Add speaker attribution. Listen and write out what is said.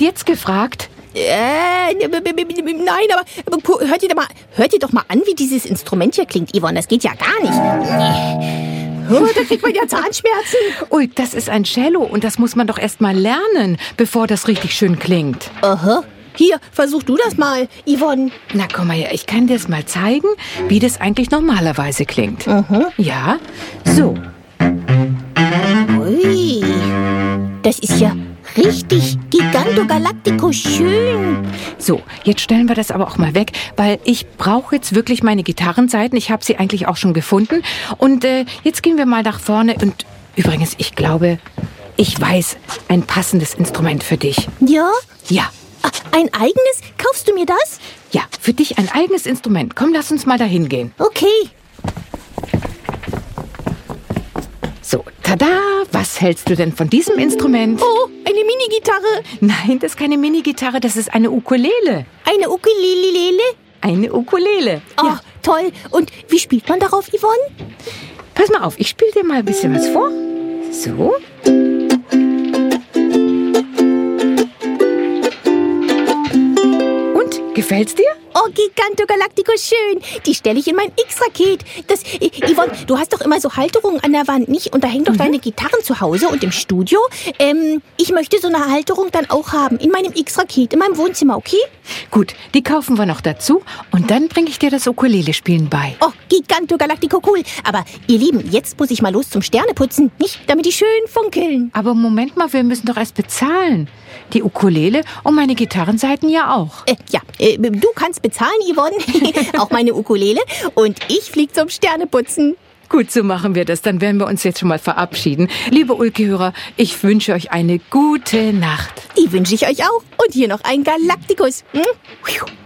Speaker 1: jetzt gefragt?
Speaker 2: Nein, aber hört ihr doch mal an, wie dieses Instrument hier klingt, Yvonne. Das geht ja gar nicht. Oh, da kriegt man ja Zahnschmerzen.
Speaker 1: Ui, das ist ein Cello und das muss man doch erst mal lernen, bevor das richtig schön klingt.
Speaker 2: Aha. Hier, versuch du das mal, Yvonne.
Speaker 1: Na, komm mal her, ich kann dir das mal zeigen, wie das eigentlich normalerweise klingt. Ja, so.
Speaker 2: Ui, das ist ja richtig Gigantogalactico schön.
Speaker 1: So, jetzt stellen wir das aber auch mal weg, weil ich brauche jetzt wirklich meine Gitarrenseiten. Ich habe sie eigentlich auch schon gefunden. Und jetzt gehen wir mal nach vorne. Und übrigens, ich glaube, ich weiß ein passendes Instrument für dich.
Speaker 2: Ja?
Speaker 1: Ja.
Speaker 2: Ein eigenes? Kaufst du mir das?
Speaker 1: Ja, für dich ein eigenes Instrument. Komm, lass uns mal dahin gehen.
Speaker 2: Okay.
Speaker 1: So, tada! Was hältst du denn von diesem Instrument?
Speaker 2: Oh, eine Mini-Gitarre.
Speaker 1: Nein, das ist keine Mini-Gitarre, das ist eine Ukulele.
Speaker 2: Eine Ukulele?
Speaker 1: Eine Ukulele.
Speaker 2: Oh,
Speaker 1: Ja.
Speaker 2: toll. Und wie spielt man darauf, Yvonne?
Speaker 1: Pass mal auf, ich spiele dir mal ein bisschen was vor. So. Und, gefällt's dir?
Speaker 2: Oh, Gigantogalactico schön. Die stelle ich in mein X-Raket. Yvonne, du hast doch immer so Halterungen an der Wand, nicht? Und da hängen doch deine Gitarren zu Hause und im Studio. Ich möchte so eine Halterung dann auch haben. In meinem X-Raket, in meinem Wohnzimmer, okay?
Speaker 1: Gut, die kaufen wir noch dazu. Und dann bringe ich dir das Ukulele-Spielen bei.
Speaker 2: Oh, Gigantogalactico cool. Aber ihr Lieben, jetzt muss ich mal los zum Sterneputzen, nicht? Damit die schön funkeln.
Speaker 1: Aber Moment mal, wir müssen doch erst bezahlen. Die Ukulele und meine Gitarrenseiten ja auch.
Speaker 2: Du kannst bezahlen, Yvonne. Auch meine Ukulele. Und ich flieg zum Sterneputzen.
Speaker 1: Gut, so machen wir das. Dann werden wir uns jetzt schon mal verabschieden. Liebe Ulke-Hörer, ich wünsche euch eine gute Nacht.
Speaker 2: Die wünsche ich euch auch. Und hier noch ein Galaktikus.